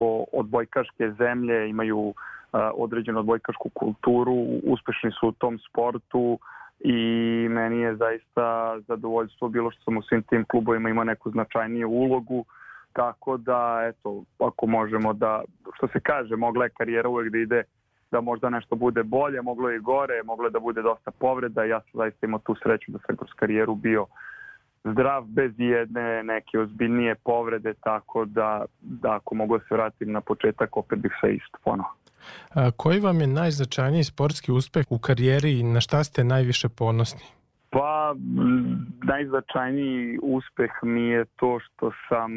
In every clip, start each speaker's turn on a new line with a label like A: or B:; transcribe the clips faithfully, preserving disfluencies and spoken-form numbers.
A: odbojkaške zemlje, imaju određenu odbojkašku kulturu, uspešni su u tom sportu i meni je zaista zadovoljstvo bilo što sam u svim tim klubovima imao neku značajniju ulogu, tako da, eto, ako možemo da, što se kaže, mogla je karijera uvek da ide, da možda nešto bude bolje, moglo je i gore, moglo je da bude dosta povreda, ja sam zaista imao tu sreću da sam kroz karijeru bio zdrav, bez jedne neke ozbiljnije povrede, tako da, da ako mogu da se vratim na početak, opet bih sve isto ponovo.
B: A koji vam je najznačajniji sportski uspeh u karijeri i na šta ste najviše ponosni?
A: Pa, najznačajniji uspeh mi je to što sam,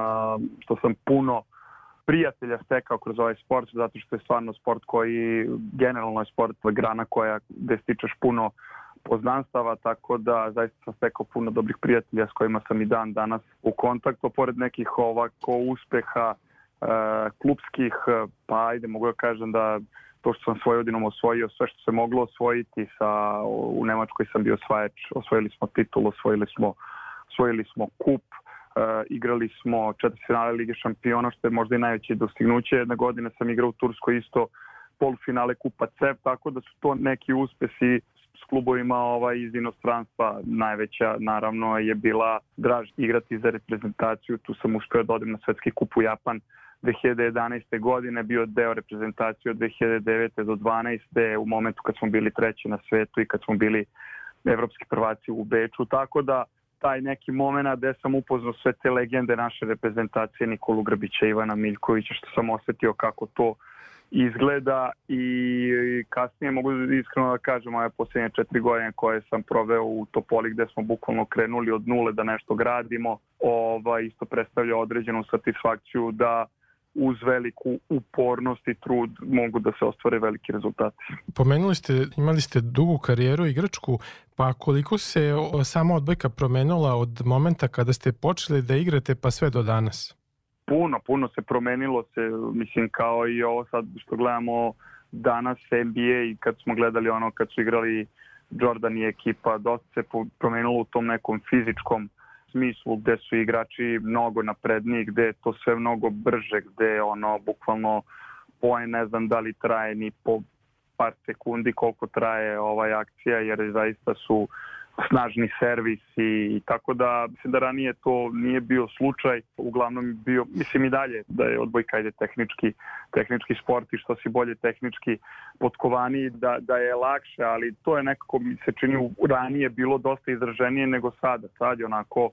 A: što sam puno prijatelja stekao kroz ovaj sport, zato što je stvarno sport koji, generalno je sport grana koja, gde stičeš puno poznanstava, tako da zaista sam stekao puno dobrih prijatelja s kojima sam i dan danas u kontaktu, pored nekih ovako uspeha e, klubskih, pa ajde mogu da kažem da to što sam svoj odinom osvojio, sve što se moglo osvojiti, sa, u Nemačkoj sam bio osvajač, osvojili smo titulu, osvojili smo, osvojili smo kup, e, igrali smo četvrtfinale Lige šampiona, što je možda i najveće dostignuće. Jedne godine sam igrao u Turskoj isto polufinale kupa C E F, tako da su to neki uspesi s klubovima ovaj, iz inostranstva. Najveća naravno je bila draž igrati za reprezentaciju. Tu sam uspio da odem na svetski kup u Japan dve hiljade jedanaeste. godine, bio deo reprezentacije od dve hiljade devete do dvanaeste. u momentu kad smo bili treći na svetu i kad smo bili evropski prvaci u Beču. Tako da taj neki moment gde sam upoznao sve te legende naše reprezentacije, Nikolu Grbića, Ivana Miljkovića, što sam osetio kako to izgleda i kasnije mogu iskreno da kažem ove posljednje četiri godine koje sam proveo u Topoli gde smo bukvalno krenuli od nule da nešto gradimo, ovaj, isto predstavlja određenu satisfakciju da uz veliku upornost i trud mogu da se ostvare veliki rezultati.
B: Pomenuli ste, imali ste dugu karijeru igračku, pa koliko se sama odbojka promenila od momenta kada ste počeli da igrate pa sve do danas?
A: Puno, puno se promenilo se, mislim kao i ovo sad što gledamo danas N B A i kad smo gledali ono kad su igrali Jordan i ekipa, dosta se promenilo u tom nekom fizičkom smislu gde su igrači mnogo napredniji, gde je to sve mnogo brže, gde ono bukvalno poen ne znam da li traje ni po par sekundi koliko traje ovaj akcija jer zaista su snažni servis i tako da mislim da ranije to nije bio slučaj, uglavnom bio, mislim i dalje da je odbojka ide tehnički, tehnički sport i što si bolje tehnički potkovani da, da je lakše, ali to je nekako mi se čini ranije bilo dosta izraženije nego sada, sad je onako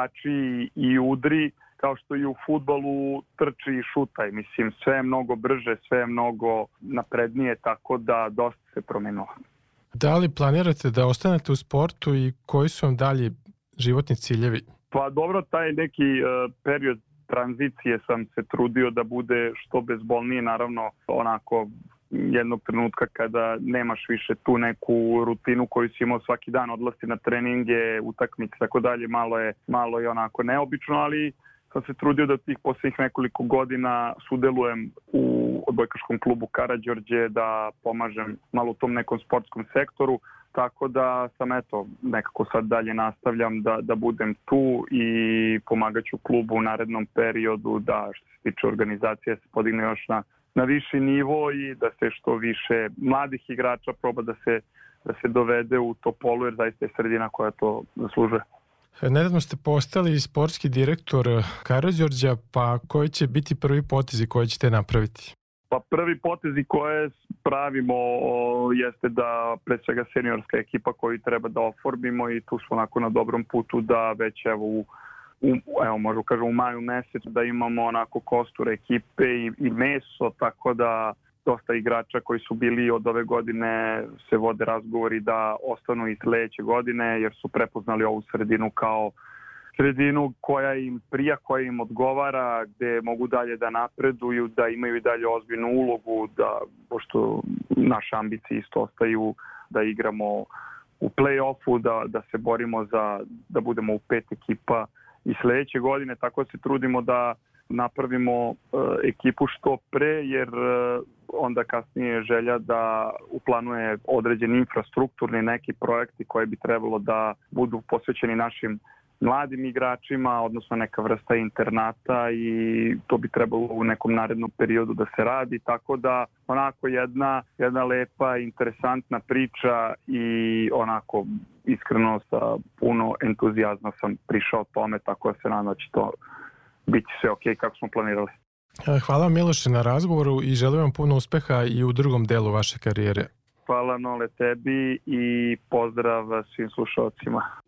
A: skači i udri kao što i u fudbalu trči i šutaj, mislim sve je mnogo brže, sve je mnogo naprednije, tako da dosta se promenilo.
B: Da li planirate da ostanete u sportu i koji su vam dalje životni ciljevi?
A: Pa dobro, taj neki uh, period tranzicije sam se trudio da bude što bezbolnije, naravno onako jednog trenutka kada nemaš više tu neku rutinu koju si imao svaki dan, odlasti na treninge, utakmice, tako dalje, malo je, malo je onako neobično, ali sam se trudio da tih posljednjih nekoliko godina sudelujem u odbojkaškom klubu Karađorđe, da pomažem malo u tom nekom sportskom sektoru, tako da sam eto nekako sad dalje nastavljam da, da budem tu i pomagaću klubu u narednom periodu da što se tiče organizacije se podigne još na, na viši nivo i da se što više mladih igrača proba da se, da se dovede u Topolu jer zaista je sredina koja to zaslužuje.
B: Nedavno ste postali sportski direktor Karađorđa, pa koji će biti prvi potezi koje ćete napraviti?
A: Pa prvi potezi koje pravimo jeste da pre svega seniorska ekipa koju treba da oformimo i tu smo onako na dobrom putu da već evo u, u evo možemo kažem u maju mesecu da imamo onako kostur ekipe i, i meso, tako da dosta igrača koji su bili od ove godine se vode razgovori da ostanu i sledeće godine jer su prepoznali ovu sredinu kao sredinu koja im prija, koja im odgovara, gde mogu dalje da napreduju, da imaju i dalje ozbiljnu ulogu, da, pošto naše ambicije isto ostaju da igramo u play-offu, da, da se borimo za, da budemo u pet ekipa i sledeće godine, tako se trudimo da napravimo uh, ekipu što pre, jer uh, onda kasnije je želja da uplanuje određeni infrastrukturni neki projekti koji bi trebalo da budu posvećeni našim mladim igračima, odnosno neka vrsta internata i to bi trebalo u nekom narednom periodu da se radi, tako da onako jedna, jedna lepa, interesantna priča i onako iskreno sa puno entuzijazma sam prišao tome, tako da se nadam da će to biti sve ok kako smo planirali.
B: Hvala vam, Miloše, na razgovoru i želim vam puno uspeha i u drugom delu vaše karijere.
A: Hvala, Nole, tebi i pozdrav svim slušalcima.